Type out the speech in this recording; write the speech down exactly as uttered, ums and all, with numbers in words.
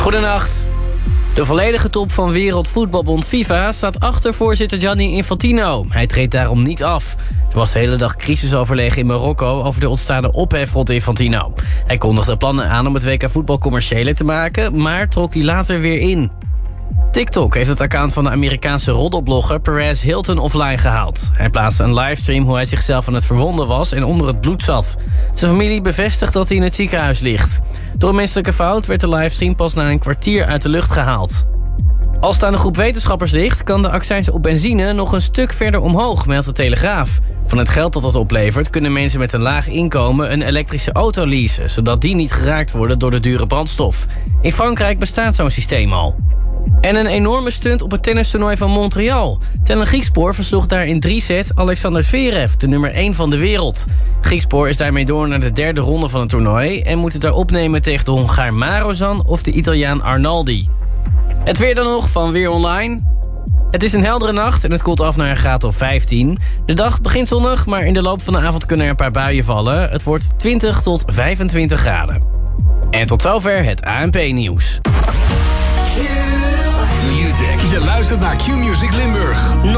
Goedenacht. De volledige top van Wereldvoetbalbond FIFA staat achter voorzitter Gianni Infantino. Hij treedt daarom niet af. Er was de hele dag crisisoverleg in Marokko over de ontstaande ophef rond Infantino. Hij kondigde plannen aan om het W K voetbal commerciëler te maken, maar trok die later weer in. TikTok heeft het account van de Amerikaanse roddelblogger Perez Hilton offline gehaald. Hij plaatste een livestream hoe hij zichzelf aan het verwonden was en onder het bloed zat. Zijn familie bevestigt dat hij in het ziekenhuis ligt. Door een menselijke fout werd de livestream pas na een kwartier uit de lucht gehaald. Als het aan een groep wetenschappers ligt, kan de accijns op benzine nog een stuk verder omhoog, meldt de Telegraaf. Van het geld dat dat oplevert kunnen mensen met een laag inkomen een elektrische auto leasen, zodat die niet geraakt worden door de dure brandstof. In Frankrijk bestaat zo'n systeem al. En een enorme stunt op het tennistoernooi van Montreal. Tellen Griekspoor versloeg daar in drie sets Alexander Zverev, de nummer één van de wereld. Griekspoor is daarmee door naar de derde ronde van het toernooi en moet het daar opnemen tegen de Hongaar Marozsan of de Italiaan Arnaldi. Het weer dan nog van Weer Online. Het is een heldere nacht en het koelt af naar een graad of vijftien. De dag begint zonnig, maar in de loop van de avond kunnen er een paar buien vallen. Het wordt twintig tot vijfentwintig graden. En tot zover het A N P-nieuws. Music. Je luistert naar Q-Music Limburg.